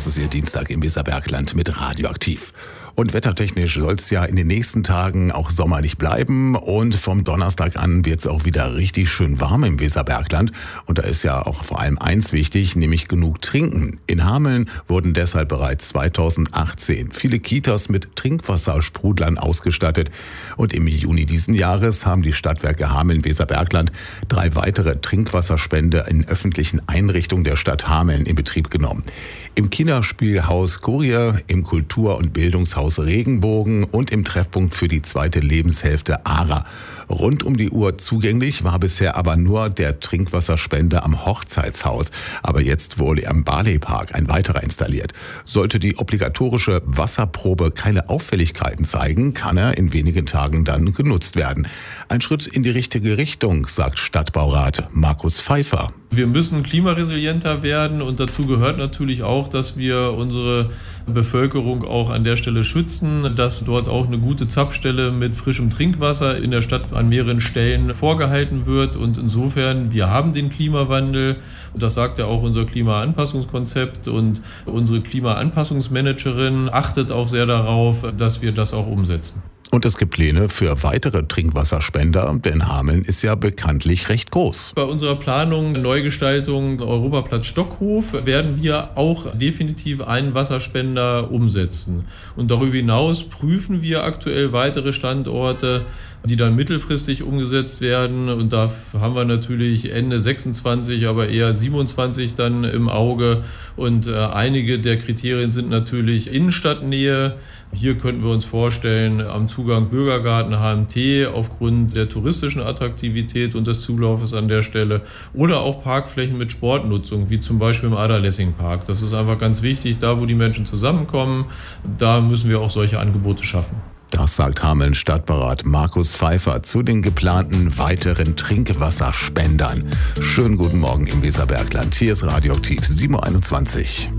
Das ist Ihr Dienstag im Weserbergland mit Radioaktiv. Und wettertechnisch soll es ja in den nächsten Tagen auch sommerlich bleiben. Und vom Donnerstag an wird es auch wieder richtig schön warm im Weserbergland. Und da ist ja auch vor allem eins wichtig, nämlich genug trinken. In Hameln wurden deshalb bereits 2018 viele Kitas mit Trinkwassersprudlern ausgestattet. Und im Juni diesen Jahres haben die Stadtwerke Hameln-Weserbergland 3 weitere Trinkwasserspende in öffentlichen Einrichtungen der Stadt Hameln in Betrieb genommen. Im Kinderspielhaus Kurie, im Kultur- und Bildungshaus Regenbogen und im Treffpunkt für die zweite Lebenshälfte ARA. Rund um die Uhr zugänglich war bisher aber nur der Trinkwasserspender am Hochzeitshaus. Aber jetzt wurde am Barley-Park ein weiterer installiert. Sollte die obligatorische Wasserprobe keine Auffälligkeiten zeigen, kann er in wenigen Tagen dann genutzt werden. Ein Schritt in die richtige Richtung, sagt Stadtbaurat Markus Pfeiffer. Wir müssen klimaresilienter werden und dazu gehört natürlich auch, dass wir unsere Bevölkerung auch an der Stelle schützen, dass dort auch eine gute Zapfstelle mit frischem Trinkwasser in der Stadt an mehreren Stellen vorgehalten wird. Und insofern, wir haben den Klimawandel, das sagt ja auch unser Klimaanpassungskonzept, und unsere Klimaanpassungsmanagerin achtet auch sehr darauf, dass wir das auch umsetzen. Und es gibt Pläne für weitere Trinkwasserspender, denn Hameln ist ja bekanntlich recht groß. Bei unserer Planung Neugestaltung Europaplatz Stockhof werden wir auch definitiv einen Wasserspender umsetzen. Und darüber hinaus prüfen wir aktuell weitere Standorte, die dann mittelfristig umgesetzt werden. Und da haben wir natürlich Ende 26, aber eher 27 dann im Auge. Und einige der Kriterien sind natürlich Innenstadtnähe. Hier könnten wir uns vorstellen, am Zugang Bürgergarten, HMT, aufgrund der touristischen Attraktivität und des Zulaufes an der Stelle. Oder auch Parkflächen mit Sportnutzung, wie zum Beispiel im Ada-Lessing-Park. Das ist einfach ganz wichtig, da wo die Menschen zusammenkommen, da müssen wir auch solche Angebote schaffen. Das sagt Hameln-Stadtbaurat Markus Pfeiffer zu den geplanten weiteren Trinkwasserspendern. Schönen guten Morgen im Weserbergland. Hier ist Radioaktiv 7.21 Uhr.